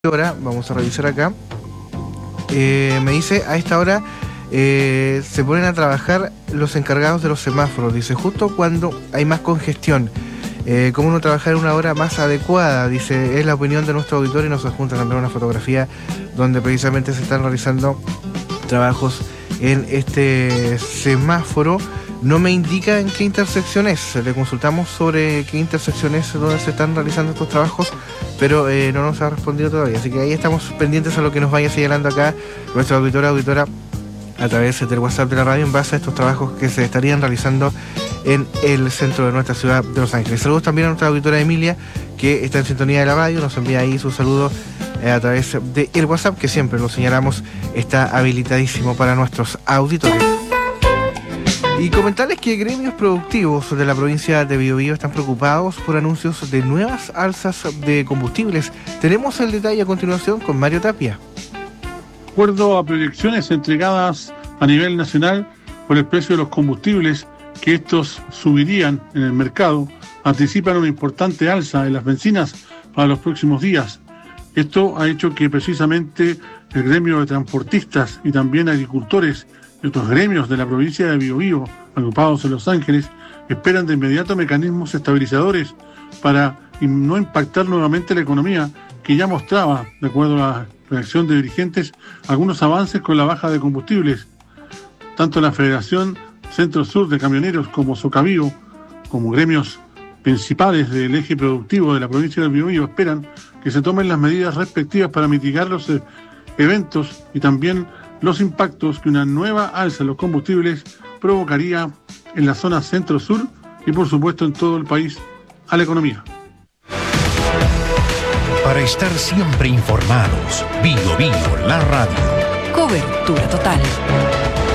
hora, vamos a revisar acá, me dice a esta hora se ponen a trabajar los encargados de los semáforos, dice, justo cuando hay más congestión. ¿Cómo no trabajar en una hora más adecuada? Dice, es la opinión de nuestro auditor y nos adjunta también una fotografía donde precisamente se están realizando trabajos en este semáforo. No me indica en qué intersección es. Le consultamos sobre qué intersección es donde se están realizando estos trabajos, pero no nos ha respondido todavía. Así que ahí estamos pendientes a lo que nos vaya señalando acá nuestra auditora a través del WhatsApp de la radio en base a estos trabajos que se estarían realizando en el centro de nuestra ciudad de Los Ángeles. Saludos también a nuestra auditora Emilia, que está en sintonía de la radio, nos envía ahí su saludo a través del WhatsApp, que siempre lo señalamos, está habilitadísimo para nuestros auditores. Y comentarles que gremios productivos de la provincia de Biobío están preocupados por anuncios de nuevas alzas de combustibles. Tenemos el detalle a continuación con Mario Tapia. De acuerdo a proyecciones entregadas a nivel nacional por el precio de los combustibles, que estos subirían en el mercado, anticipan una importante alza en las bencinas para los próximos días. Esto ha hecho que precisamente el gremio de transportistas y también agricultores y otros gremios de la provincia de Biobío, agrupados en Los Ángeles, esperan de inmediato mecanismos estabilizadores para no impactar nuevamente la economía, que ya mostraba, de acuerdo a la reacción de dirigentes, algunos avances con la baja de combustibles. Tanto la Federación Centro-Sur de Camioneros como Socabío, como gremios principales del eje productivo de la provincia de Biobío, esperan que se tomen las medidas respectivas para mitigar los eventos y también los impactos que una nueva alza en los combustibles provocaría en la zona centro-sur y por supuesto en todo el país a la economía. Para estar siempre informados, Biobío, la radio. Cobertura total.